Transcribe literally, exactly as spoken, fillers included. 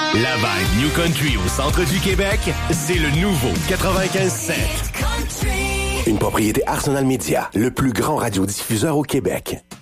La vibe New Country au centre du Québec, c'est le nouveau quatre-vingt-quinze sept. Une propriété Arsenal Media, le plus grand radiodiffuseur au Québec.